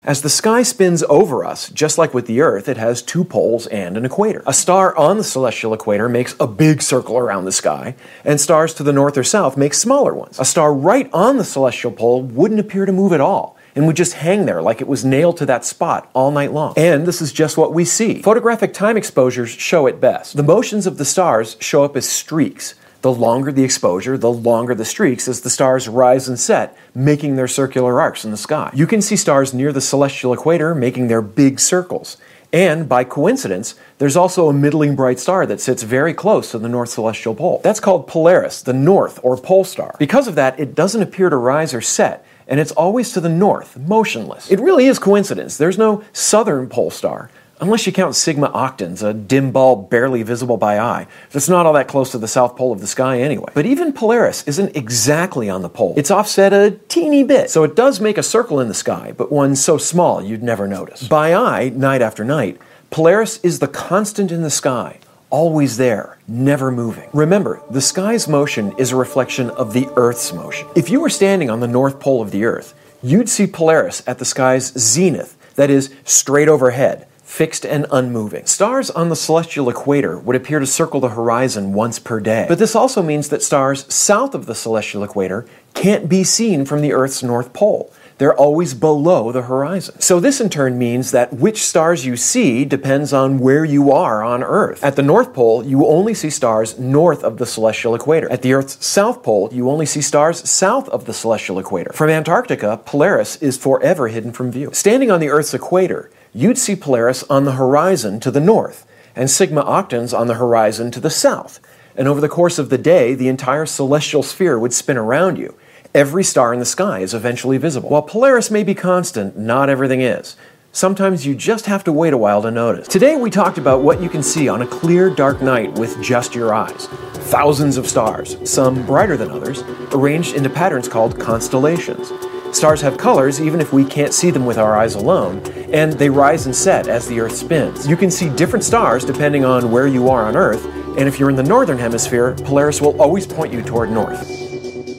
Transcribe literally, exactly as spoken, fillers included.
As the sky spins over us, just like with the Earth, it has two poles and an equator. A star on the celestial equator makes a big circle around the sky, and stars to the north or south make smaller ones. A star right on the celestial pole wouldn't appear to move at all, and would just hang there like it was nailed to that spot all night long. And this is just what we see. Photographic time exposures show it best. The motions of the stars show up as streaks. The longer the exposure, the longer the streaks as the stars rise and set, making their circular arcs in the sky. You can see stars near the celestial equator making their big circles. And, by coincidence, there's also a middling bright star that sits very close to the north celestial pole. That's called Polaris, the north or pole star. Because of that, it doesn't appear to rise or set, and it's always to the north, motionless. It really is coincidence. There's no southern pole star, unless you count Sigma Octans, a dim ball barely visible by eye. That's not all that close to the south pole of the sky anyway. But even Polaris isn't exactly on the pole. It's offset a teeny bit, so it does make a circle in the sky, but one so small you'd never notice. By eye, night after night, Polaris is the constant in the sky, always there, never moving. Remember, the sky's motion is a reflection of the Earth's motion. If you were standing on the north pole of the Earth, you'd see Polaris at the sky's zenith, that is, straight overhead, fixed and unmoving. Stars on the celestial equator would appear to circle the horizon once per day. But this also means that stars south of the celestial equator can't be seen from the Earth's north pole. They're always below the horizon. So this in turn means that which stars you see depends on where you are on Earth. At the North Pole, you only see stars north of the celestial equator. At the Earth's South Pole, you only see stars south of the celestial equator. From Antarctica, Polaris is forever hidden from view. Standing on the Earth's equator, you'd see Polaris on the horizon to the north, and Sigma Octans on the horizon to the south. And over the course of the day, the entire celestial sphere would spin around you. Every star in the sky is eventually visible. While Polaris may be constant, not everything is. Sometimes you just have to wait a while to notice. Today we talked about what you can see on a clear, dark night with just your eyes. Thousands of stars, some brighter than others, arranged into patterns called constellations. Stars have colors even if we can't see them with our eyes alone, and they rise and set as the Earth spins. You can see different stars depending on where you are on Earth, and if you're in the northern hemisphere, Polaris will always point you toward north.